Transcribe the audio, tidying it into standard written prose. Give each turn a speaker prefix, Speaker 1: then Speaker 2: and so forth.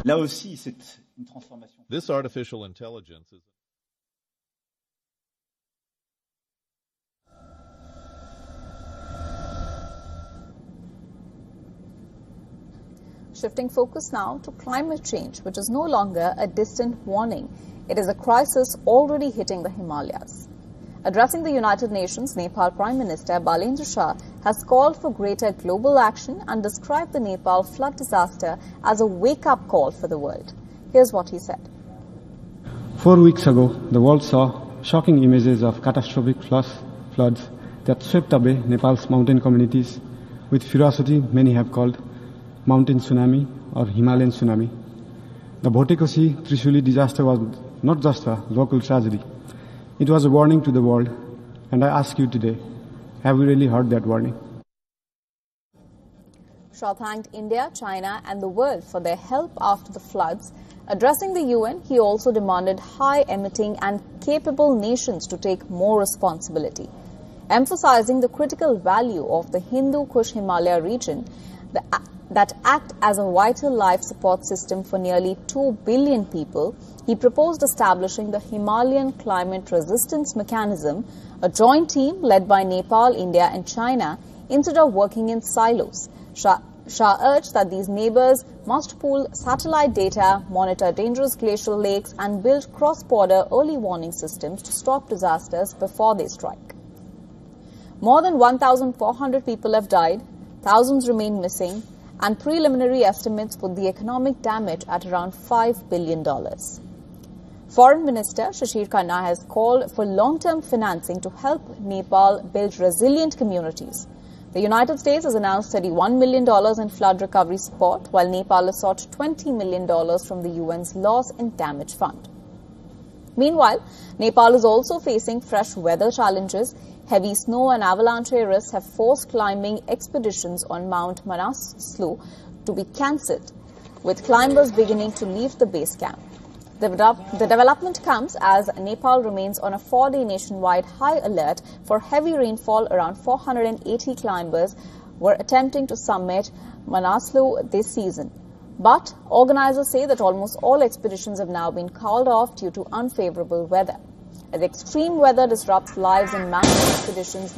Speaker 1: Là aussi, c'est une transformation.
Speaker 2: This artificial intelligence is...
Speaker 3: Shifting focus now to climate change, which is no longer a distant warning. It is a crisis already hitting the Himalayas. Addressing the United Nations, Nepal Prime Minister Balendra Shah has called for greater global action and described the Nepal flood disaster as a wake-up call for the world. Here's what he said.
Speaker 4: 4 weeks ago, the world saw shocking images of catastrophic floods that swept away Nepal's mountain communities. With ferocity, many have called mountain tsunami or Himalayan tsunami. The Bhotekoshi Trishuli disaster was not just a local tragedy. It was a warning to the world, and I ask you today, have we really heard that warning?
Speaker 3: Shah thanked India, China and the world for their help after the floods. Addressing the UN, he also demanded high-emitting and capable nations to take more responsibility. Emphasizing the critical value of the Hindu Kush Himalaya region, that act as a vital life support system for nearly 2 billion people, he proposed establishing the Himalayan Climate Resistance Mechanism, a joint team led by Nepal, India and China, instead of working in silos. Shah urged that these neighbors must pool satellite data, monitor dangerous glacial lakes and build cross-border early warning systems to stop disasters before they strike. More than 1,400 people have died, thousands remain missing, and preliminary estimates put the economic damage at around $5 billion. Foreign Minister Shashir Khanna has called for long-term financing to help Nepal build resilient communities. The United States has announced $31 million in flood recovery support, while Nepal has sought $20 million from the UN's Loss and Damage Fund. Meanwhile, Nepal is also facing fresh weather challenges. Heavy snow and avalanche risks have forced climbing expeditions on Mount Manaslu to be cancelled, with climbers beginning to leave the base camp. The development comes as Nepal remains on a 4-day nationwide high alert for heavy rainfall. Around 480 climbers were attempting to summit Manaslu this season. But organizers say that almost all expeditions have now been called off due to unfavorable weather. As extreme weather disrupts lives in mountain expeditions,